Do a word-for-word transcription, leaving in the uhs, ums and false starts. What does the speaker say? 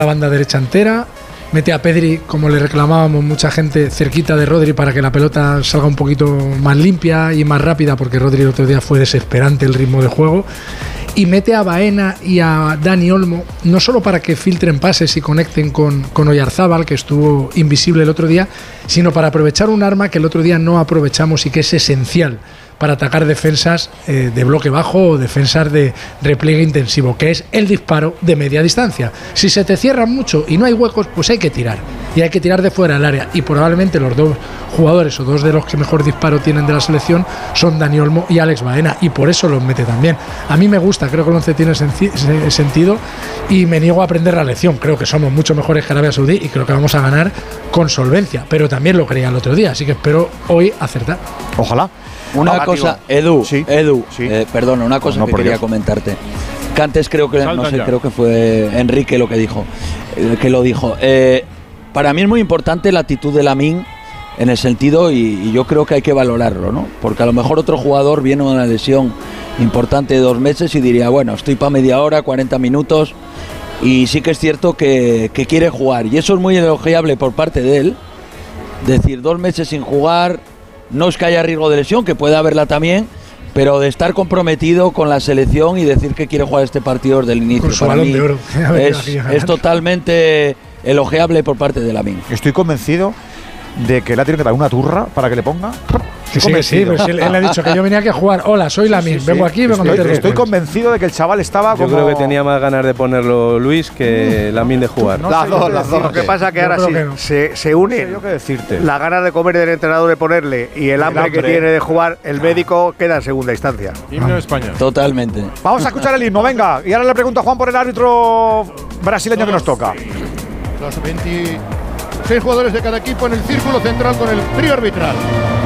la banda derecha entera, mete a Pedri, como le reclamábamos mucha gente, cerquita de Rodri para que la pelota salga un poquito más limpia y más rápida, porque Rodri el otro día fue desesperante el ritmo de juego, y mete a Baena y a Dani Olmo, no solo para que filtren pases y conecten con, con Oyarzábal, que estuvo invisible el otro día, sino para aprovechar un arma que el otro día no aprovechamos y que es esencial para atacar defensas eh, de bloque bajo o defensas de repliegue intensivo, que es el disparo de media distancia. Si se te cierran mucho y no hay huecos, pues hay que tirar. Y hay que tirar de fuera del área. Y probablemente los dos jugadores o dos de los que mejor disparo tienen de la selección son Dani Olmo y Alex Baena. Y por eso los mete también. A mí me gusta, creo que el once tiene senci- sentido y me niego a aprender la lección. Creo que somos mucho mejores que Arabia Saudí y creo que vamos a ganar con solvencia. Pero también lo creía el otro día. Así que espero hoy acertar. Ojalá. Una no, cosa, digo, Edu, sí, Edu, sí. Eh, perdona, una cosa no, que por quería Dios. comentarte. Que antes creo que, Salta no sé, ya. creo que fue Enrique lo que dijo, eh, que lo dijo. Eh, para mí es muy importante la actitud de Lamine en el sentido, y, y yo creo que hay que valorarlo, ¿no? Porque a lo mejor otro jugador viene con una lesión importante de dos meses y diría, bueno, estoy para media hora, cuarenta minutos, y sí que es cierto que, que quiere jugar. Y eso es muy elogiable por parte de él. Decir, dos meses sin jugar, no es que haya riesgo de lesión, que puede haberla también, pero de estar comprometido con la selección y decir que quiere jugar este partido desde el inicio. Con su Para balón mí de oro. es, es totalmente elogiable por parte de Lamine. Estoy convencido de que le ha tenido que dar una turra para que le ponga. Que sí, que sí, pero si él, él le ha dicho que yo venía aquí a jugar. Hola, soy Lamine, Sí, sí, vengo sí. aquí y vengo a Estoy, meter estoy goles. convencido de que el chaval estaba Yo como. creo que tenía más ganas de ponerlo Luis que Lamine de jugar. No Las sé yo dos, qué las dos. decirte. Lo que pasa es que Yo ahora creo sí que no. se, se No unen sé yo qué decirte. la ganas de comer del entrenador de ponerle y el hambre, hambre. que tiene de jugar, el médico queda en segunda instancia. Himno de España. Totalmente. Vamos a escuchar el himno, venga. Y ahora le pregunto a Juan por el árbitro brasileño que nos toca. Los veintiséis jugadores de cada equipo en el círculo central con el trío arbitral.